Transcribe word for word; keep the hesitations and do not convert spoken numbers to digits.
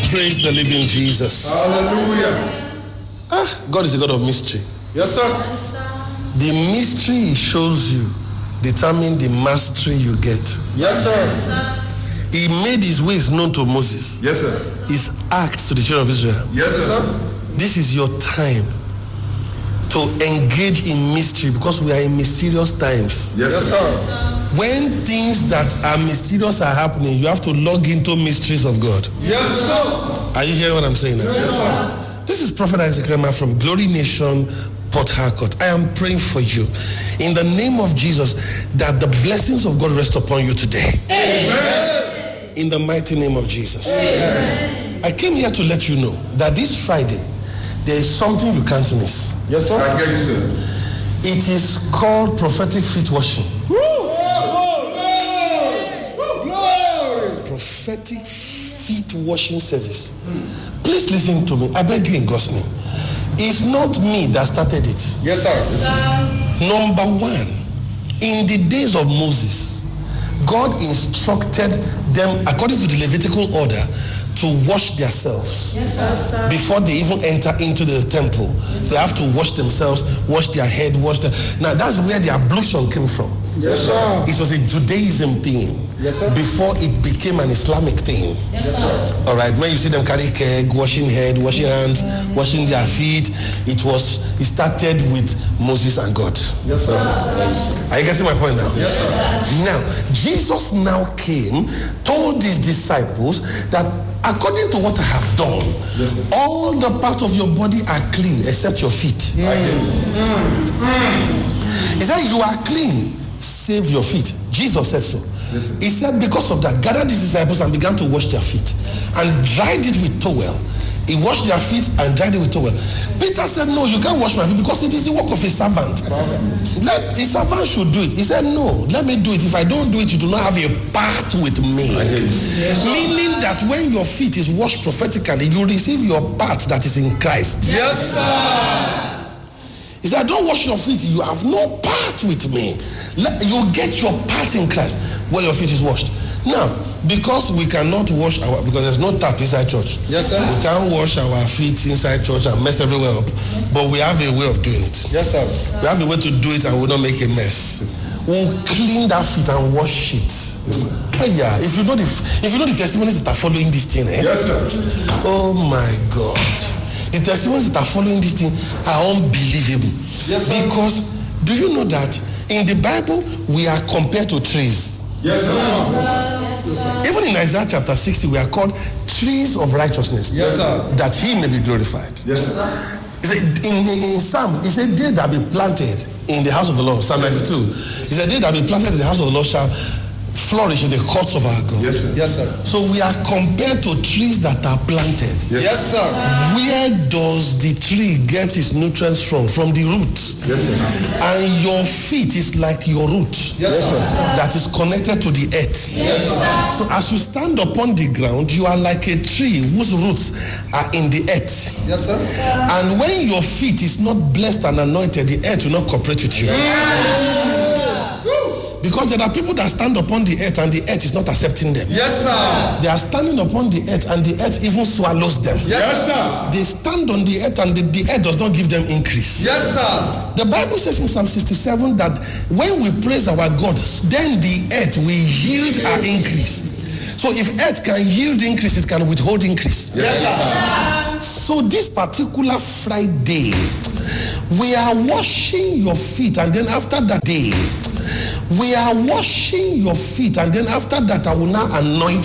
Praise the living Jesus. Hallelujah. Ah, God is a God of mystery. Yes, sir. Yes, sir. The mystery he shows you determine the mastery you get. Yes, sir. Yes, sir. He made his ways known to Moses. Yes, sir. His acts to the children of Israel. Yes, sir. This is your time to engage in mystery because we are in mysterious times. Yes, sir. Yes, sir. When things that are mysterious are happening, you have to log into mysteries of God. Yes, sir. Are you hearing what I'm saying now? Yes, sir. This is Prophet Isaac Rema from Glory Nation, Port Harcourt. I am praying for you in the name of Jesus that the blessings of God rest upon you today. Amen. In the mighty name of Jesus. Amen. I came here to let you know that this Friday there is something you can't miss. Yes, sir. I hear you, sir. It is called prophetic feet washing. Woo! Prophetic feet washing service. Please listen to me. I beg you in God's name. It's not me that started it. Yes, sir. Yes, sir. Number one, in the days of Moses, God instructed them according to the Levitical order to wash themselves. Yes, sir. Before they even enter into the temple. Yes, they have to wash themselves, wash their head, wash their... Now that's where the ablution came from. Yes, sir. It was a Judaism thing. Yes, sir. Before it became an Islamic thing. Yes, sir. All right, when you see them carry keg, washing head, washing hands, washing their feet, it was, it started with Moses and God. Yes, sir. Are you getting my point now? Yes, sir. Now, Jesus now came, told his disciples that according to what I have done, yes, all the parts of your body are clean except your feet. Mm. Mm. Mm. He said, you are clean, save your feet. Jesus said so. Yes, he said, because of that, gathered his disciples and began to wash their feet and dried it with towel. He washed their feet and dried it with towel. Peter said, no, you can't wash my feet because it is the work of a servant. Let a servant should do it. He said, no, let me do it. If I don't do it, you do not have a part with me. Yes. Meaning that when your feet is washed prophetically, you receive your part that is in Christ. Yes, sir. He said, don't wash your feet. You have no part with me. You get your part in Christ when your feet is washed. Now, because we cannot wash our, because there's no tap inside church. Yes, sir. We can't wash our feet inside church and mess everywhere up. Yes, but we have a way of doing it. Yes, sir. We have a way to do it and we'll not make a mess. Yes. We'll clean that feet and wash it. Yes, oh yeah, if you know the if you know the testimonies that are following this thing, eh? Yes, sir. Oh my God. The testimonies that are following this thing are unbelievable. Yes, sir. Because do you know that in the Bible we are compared to trees? Yes, sir. Yes, sir. Even in Isaiah chapter sixty, we are called trees of righteousness. Yes, sir. That he may be glorified. Yes, sir. He said, in, in, in Psalm, he said, they that be planted in the house of the Lord, Psalm ninety-two. He said, they that be planted in the house of the Lord shall flourish in the courts of our God. Yes, sir. Yes, sir. So we are compared to trees that are planted. Yes, yes sir. Where does the tree get its nutrients from? From the root. Yes, sir. And your feet is like your root. Yes, sir. That is connected to the earth. Yes, sir. So as you stand upon the ground, you are like a tree whose roots are in the earth. Yes, sir. And when your feet is not blessed and anointed, the earth will not cooperate with you. Yeah. Because there are people that stand upon the earth and the earth is not accepting them. Yes, sir. They are standing upon the earth and the earth even swallows them. Yes, sir. They stand on the earth and the, the earth does not give them increase. Yes, sir. The Bible says in Psalm sixty-seven that when we praise our God, then the earth will yield our increase. So if earth can yield increase, it can withhold increase. Yes, sir. So this particular Friday, we are washing your feet, and then after that day, we are washing your feet, and then after that I will now anoint